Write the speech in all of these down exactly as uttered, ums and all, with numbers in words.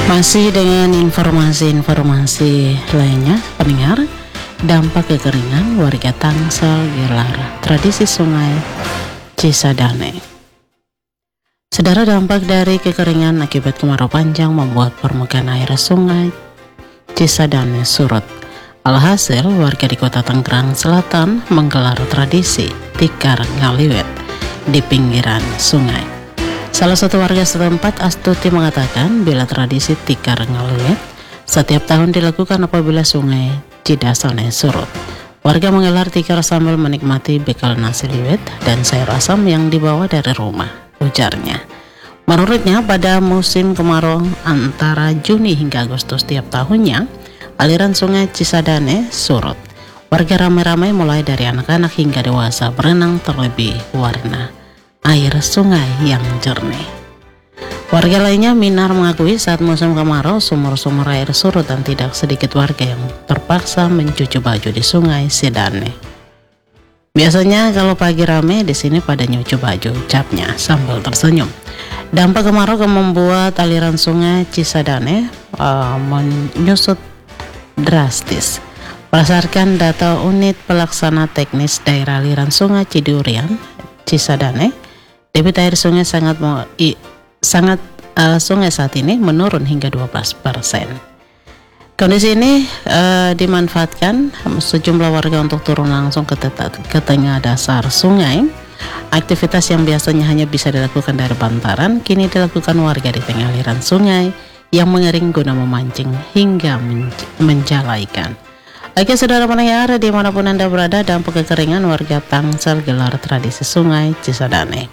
Masih dengan informasi-informasi lainnya, pendengar, dampak kekeringan warga Tangsel gelar tradisi sungai Cisadane. Saudara, dampak dari kekeringan akibat kemarau panjang membuat permukaan air sungai Cisadane surut. Alhasil, warga di kota Tangerang Selatan menggelar tradisi tikar ngaliwet di pinggiran sungai. Salah satu warga setempat, Astuti, mengatakan bila tradisi tikar ngaliwet setiap tahun dilakukan apabila sungai Cidasane surut. Warga menggelar tikar sambil menikmati bekal nasi liwet dan sayur asam yang dibawa dari rumah, ujarnya. Menurutnya, pada musim kemarau antara Juni hingga Agustus tiap tahunnya, aliran sungai Cisadane surut. Warga ramai-ramai mulai dari anak-anak hingga dewasa berenang terlebih warna air sungai yang jernih. Warga lainnya, Minar, mengakui saat musim kemarau sumur-sumur air surut dan tidak sedikit warga yang terpaksa mencuci baju di sungai Cisadane. Biasanya kalau pagi rame di sini pada nyuci baju, ucapnya sambil tersenyum. Dampak kemarau membuat aliran sungai Cisadane uh, menyusut drastis. Berdasarkan data unit pelaksana teknis daerah aliran sungai Cidurian Cisadane, debit air sungai sangat i, sangat uh, sungai saat ini menurun hingga dua belas persen. Kondisi ini uh, dimanfaatkan sejumlah warga untuk turun langsung ke, tetat, ke tengah dasar sungai. Aktivitas yang biasanya hanya bisa dilakukan dari bantaran kini dilakukan warga di tengah aliran sungai yang mengering guna memancing hingga menj- menjala ikan. Oke, saudara pendengar, dimanapun Anda berada, dampak kekeringan warga Tangsel gelar tradisi sungai Cisadane.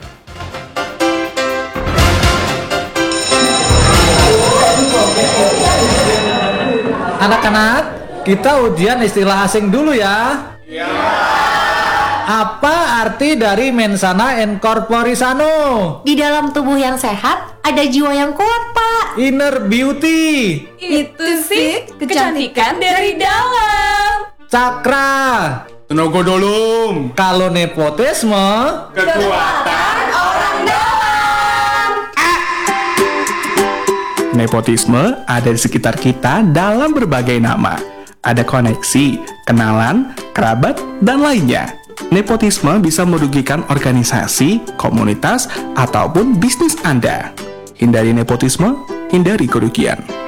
Anak-anak, kita ujian istilah asing dulu ya. Ya. Apa arti dari mensana in corpore sano? Di dalam tubuh yang sehat, ada jiwa yang kuat, Pak. Inner beauty. Itu sih kecantikan dari dalam. Cakra. Tenaga dalam. Kalau nepotisme, kekuatan orang dalam. Nepotisme ada di sekitar kita dalam berbagai nama. Ada koneksi, kenalan, kerabat, dan lainnya. Nepotisme bisa merugikan organisasi, komunitas, ataupun bisnis Anda. Hindari nepotisme, hindari kerugian.